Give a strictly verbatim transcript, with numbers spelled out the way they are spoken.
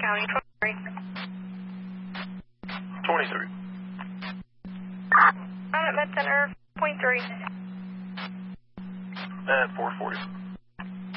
County, twenty-three. twenty-three. I'm at Med Center, point three. At four forty.